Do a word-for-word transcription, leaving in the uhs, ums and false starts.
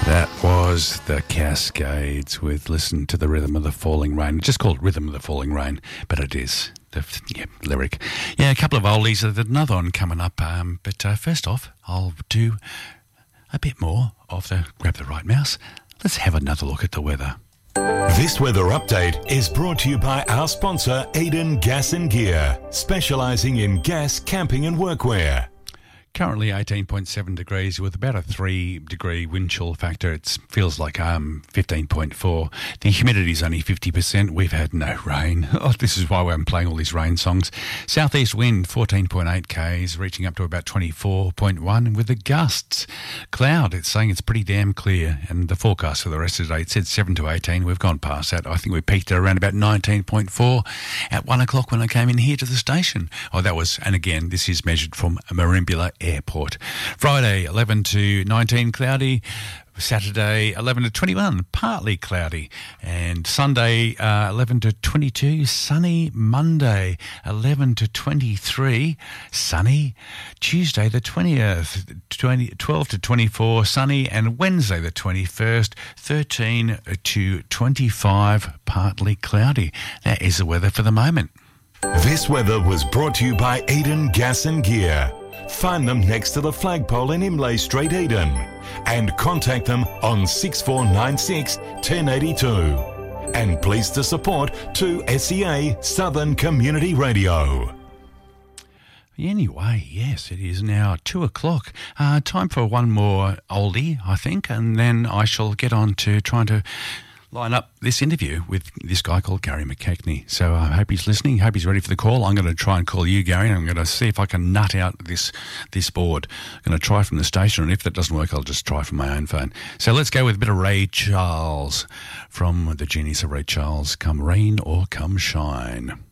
That was the Cascades with Listen to the Rhythm of the Falling Rain. It's just called Rhythm of the Falling Rain, but it is the yeah, lyric. Yeah, a couple of oldies. There's another one coming up. Um, but uh, first off, I'll do a bit more of the Grab the Right Mouse. Let's have another look at the weather. This weather update is brought to you by our sponsor, Eden Gas and Gear, specialising in gas, camping and workwear. Currently eighteen point seven degrees with about a three degree wind chill factor. It feels like um fifteen point four. The humidity is only fifty percent. We've had no rain. Oh, this is why I'm playing all these rain songs. Southeast wind fourteen point eight k's, reaching up to about twenty-four point one with the gusts. Cloud, it's saying it's pretty damn clear. And the forecast for the rest of the day, it said seven to eighteen. We've gone past that. I think we peaked at around about nineteen point four at one o'clock when I came in here to the station. Oh, that was, and again, this is measured from Merimbula Airport. Friday, eleven to nineteen, cloudy. Saturday, eleven to twenty-one, partly cloudy. And Sunday, uh, eleven to twenty-two, sunny. Monday, eleven to twenty-three, sunny. Tuesday, the twentieth, twenty, twelve to twenty-four, sunny. And Wednesday, the twenty-first, thirteen to twenty-five, partly cloudy. That is the weather for the moment. This weather was brought to you by Eden Gas and Gear. Find them next to the flagpole in Imlay Street, Eden, and contact them on six four nine six, one zero eight two. And pleased to support two S E A Southern Community Radio. Anyway, yes, it is now two o'clock. Uh, time for one more oldie, I think, and then I shall get on to trying to line up this interview with this guy called Gary McKechnie. So I hope he's listening. Hope he's ready for the call. I'm going to try and call you, Gary, and I'm going to see if I can nut out this this board. I'm going to try from the station, and if that doesn't work, I'll just try from my own phone. So let's go with a bit of Ray Charles from the Genius of Ray Charles, Come Rain or Come Shine.